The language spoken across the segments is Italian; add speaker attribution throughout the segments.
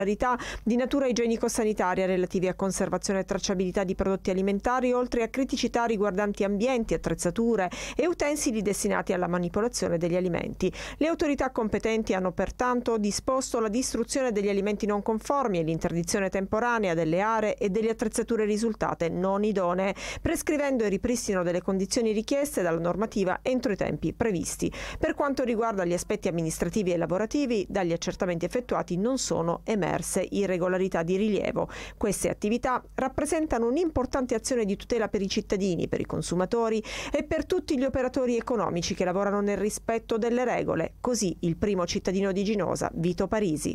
Speaker 1: di natura igienico-sanitaria relativi a conservazione e tracciabilità di prodotti alimentari, oltre a criticità riguardanti ambienti, attrezzature e utensili destinati alla manipolazione degli alimenti. Le autorità competenti hanno pertanto disposto la distruzione degli alimenti non conformi e l'interdizione temporanea delle aree e delle attrezzature risultate non idonee, prescrivendo il ripristino delle condizioni richieste dalla normativa entro i tempi previsti. Per quanto riguarda gli aspetti amministrativi e lavorativi, dagli accertamenti effettuati non sono emerse irregolarità di rilievo. Queste attività rappresentano un'importante azione di tutela per i cittadini, per i consumatori e per tutti gli operatori economici che lavorano nel rispetto delle regole. Così il primo cittadino di Ginosa, Vito Parisi.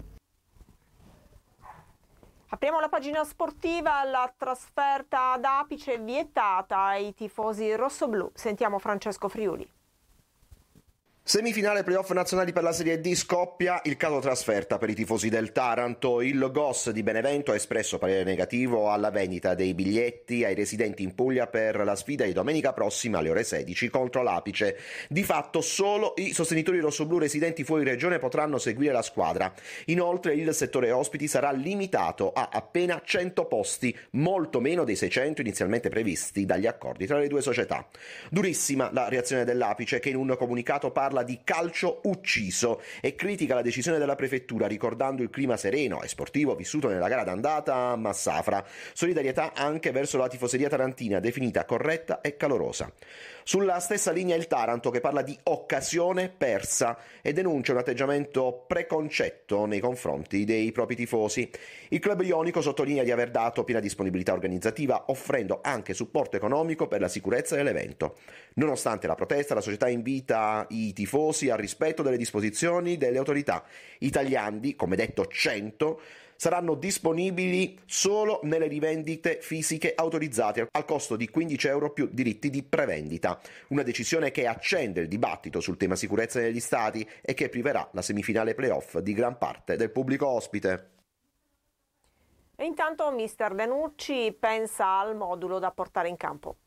Speaker 1: Apriamo la pagina sportiva, la trasferta ad Apice vietata ai tifosi rossoblù. Sentiamo Francesco Friuli.
Speaker 2: Semifinale playoff nazionali per la Serie D, scoppia il caso trasferta per i tifosi del Taranto. Il GOS di Benevento ha espresso parere negativo alla vendita dei biglietti ai residenti in Puglia per la sfida di domenica prossima alle ore 16 contro l'Apice. Di fatto solo i sostenitori rossoblù residenti fuori regione potranno seguire la squadra. Inoltre il settore ospiti sarà limitato a appena 100 posti, molto meno dei 600 inizialmente previsti dagli accordi tra le due società. Durissima la reazione dell'Apice, che in un comunicato parla di calcio ucciso e critica la decisione della prefettura, ricordando il clima sereno e sportivo vissuto nella gara d'andata a Massafra. Solidarietà anche verso la tifoseria tarantina, definita corretta e calorosa. Sulla stessa linea il Taranto, che parla di occasione persa e denuncia un atteggiamento preconcetto nei confronti dei propri tifosi. Il club ionico sottolinea di aver dato piena disponibilità organizzativa, offrendo anche supporto economico per la sicurezza dell'evento. Nonostante la protesta, la società invita i tifosi al rispetto delle disposizioni delle autorità. I tagliandi, come detto 100, saranno disponibili solo nelle rivendite fisiche autorizzate al costo di €15 più diritti di prevendita. Una decisione che accende il dibattito sul tema sicurezza negli stadi e che priverà la semifinale playoff di gran parte del pubblico ospite.
Speaker 1: E intanto mister Danucci pensa al modulo da portare in campo.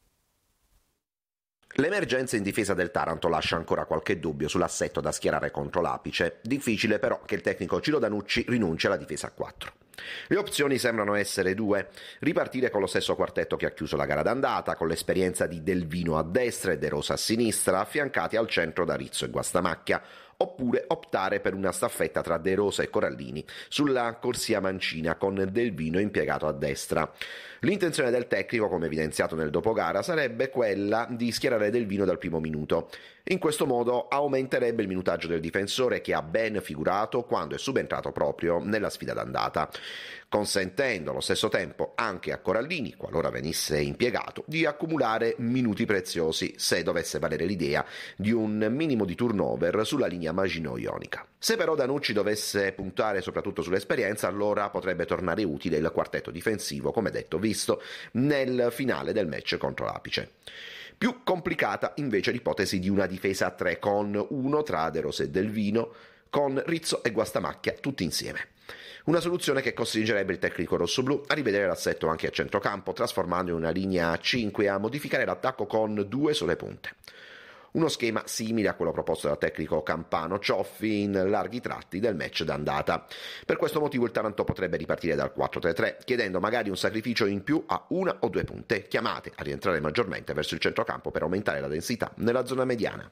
Speaker 2: L'emergenza in difesa del Taranto lascia ancora qualche dubbio sull'assetto da schierare contro l'Apice. Difficile però che il tecnico Ciro Danucci rinunci alla difesa a 4. Le opzioni sembrano essere due: ripartire con lo stesso quartetto che ha chiuso la gara d'andata, con l'esperienza di Delvino a destra e De Rosa a sinistra, affiancati al centro da Rizzo e Guastamacchia, oppure optare per una staffetta tra De Rosa e Corallini sulla corsia mancina, con Delvino impiegato a destra. L'intenzione del tecnico, come evidenziato nel dopogara, sarebbe quella di schierare Delvino dal primo minuto. In questo modo aumenterebbe il minutaggio del difensore, che ha ben figurato quando è subentrato proprio nella sfida d'andata, consentendo allo stesso tempo anche a Corallini, qualora venisse impiegato, di accumulare minuti preziosi se dovesse valere l'idea di un minimo di turnover sulla linea Maginot-Ionica. Se però Danucci dovesse puntare soprattutto sull'esperienza, allora potrebbe tornare utile il quartetto difensivo, come detto, visto nel finale del match contro l'Apice. Più complicata invece l'ipotesi di una difesa a 3 con uno tra De Rosa e Delvino, con Rizzo e Guastamacchia tutti insieme. Una soluzione che costringerebbe il tecnico rossoblù a rivedere l'assetto anche a centrocampo, trasformando in una linea a 5 e a modificare l'attacco con 2 sole punte. Uno schema simile a quello proposto dal tecnico campano Cioffi in larghi tratti del match d'andata. Per questo motivo il Taranto potrebbe ripartire dal 4-3-3, chiedendo magari un sacrificio in più a 1 o 2 punte, chiamate a rientrare maggiormente verso il centrocampo per aumentare la densità nella zona mediana.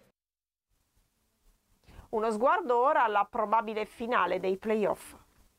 Speaker 1: Uno sguardo ora alla probabile finale dei playoff.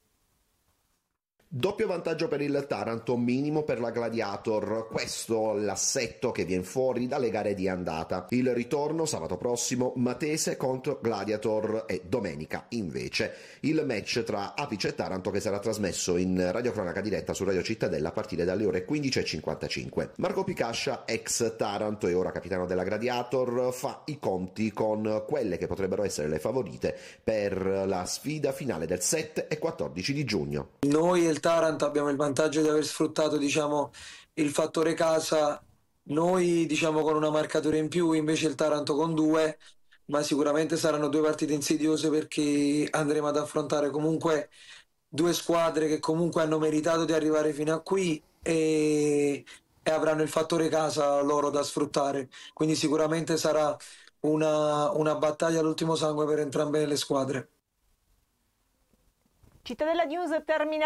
Speaker 2: Doppio vantaggio per il Taranto, minimo per la Gladiator. Questo l'assetto che viene fuori dalle gare di andata. Il ritorno sabato prossimo, Matese contro Gladiator, e domenica invece il match tra Apice e Taranto, che sarà trasmesso in radiocronaca diretta su Radio Cittadella a partire dalle ore 15:55. Marco Picascia, ex Taranto e ora capitano della Gladiator, fa i conti con quelle che potrebbero essere le favorite per la sfida finale del 7 e 14 di giugno.
Speaker 3: Noi e il Taranto abbiamo il vantaggio di aver sfruttato, il fattore casa, noi con una marcatura in più, invece il Taranto con 2, ma sicuramente saranno 2 partite insidiose, perché andremo ad affrontare comunque 2 squadre che comunque hanno meritato di arrivare fino a qui e avranno il fattore casa loro da sfruttare, quindi sicuramente sarà una battaglia all'ultimo sangue per entrambe le squadre.
Speaker 1: Cittadella News termina